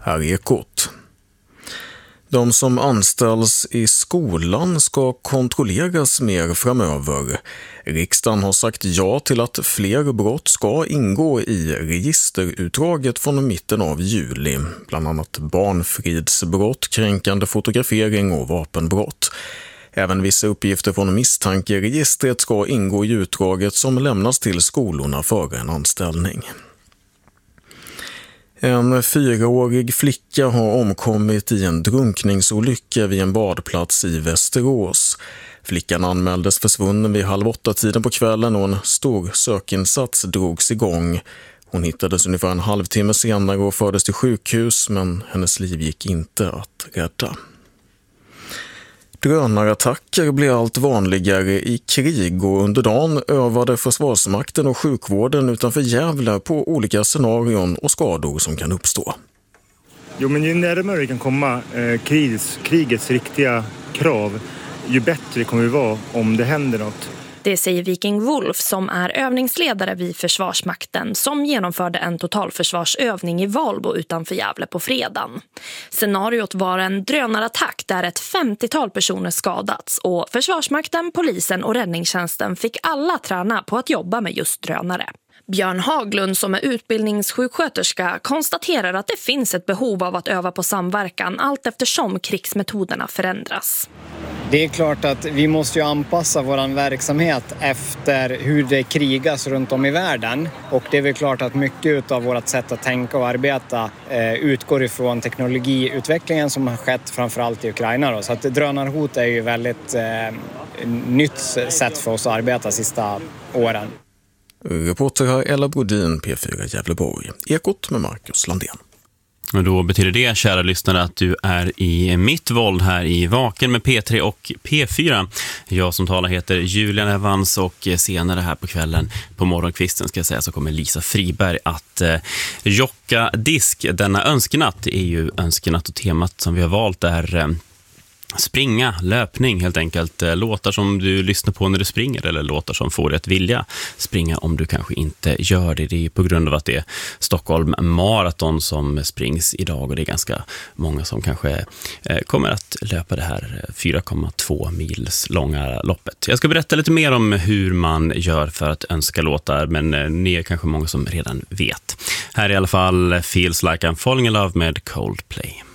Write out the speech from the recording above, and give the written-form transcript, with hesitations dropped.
Här är Ekot. De som anställs i skolan ska kontrolleras mer framöver. Riksdagen har sagt ja till att fler brott ska ingå i registerutdraget från mitten av juli. Bland annat barnfridsbrott, kränkande fotografering och vapenbrott. Även vissa uppgifter från misstankeregistret ska ingå i utdraget som lämnas till skolorna före en anställning. En 4-årig flicka har omkommit i en drunkningsolycka vid en badplats i Västerås. Flickan anmäldes försvunnen vid 7:30 på kvällen och en stor sökinsats drogs igång. Hon hittades ungefär en halvtimme senare och fördes till sjukhus, men hennes liv gick inte att rädda. Drönarattacker blir allt vanligare i krig och under dagen övade Försvarsmakten och sjukvården utanför Gävle på olika scenarion och skador som kan uppstå. Jo, men ju närmare vi kan komma krigets riktiga krav, ju bättre kommer det vara om det händer något. Det säger Viking Wolf som är övningsledare vid Försvarsmakten som genomförde en totalförsvarsövning i Valbo utanför Gävle på fredagen. Scenariot var en drönarattack där ett 50-tal personer skadats och Försvarsmakten, polisen och räddningstjänsten fick alla träna på att jobba med just drönare. Björn Haglund som är utbildningssjuksköterska konstaterar att det finns ett behov av att öva på samverkan allt eftersom krigsmetoderna förändras. Det är klart att vi måste ju anpassa vår verksamhet efter hur det krigas runt om i världen. Och det är väl klart att mycket av vårt sätt att tänka och arbeta utgår ifrån teknologiutvecklingen som har skett framförallt i Ukraina. Då. Så att drönarhot är ju väldigt nytt sätt för oss att arbeta sista åren. Reporter här Ella Brodin, P4 Gävleborg. Ekot med Marcus Landén. Och då betyder det, kära lyssnare, att du är i mitt våld här i Vaken med P3 och P4. Jag som talar heter Julian Evans och senare här på kvällen på morgonkvisten ska jag säga så kommer Lisa Friberg att jocka disk. Denna önskenatt är ju önskenatt och temat som vi har valt är springa, löpning helt enkelt. Låtar som du lyssnar på när du springer eller låtar som får dig att vilja springa om du kanske inte gör det. Det är på grund av att det är Stockholm Marathon som springs idag och det är ganska många som kanske kommer att löpa det här 4,2 mils långa loppet. Jag ska berätta lite mer om hur man gör för att önska låtar, men ni är kanske många som redan vet. Här är i alla fall Feels Like I'm Falling in Love med Coldplay.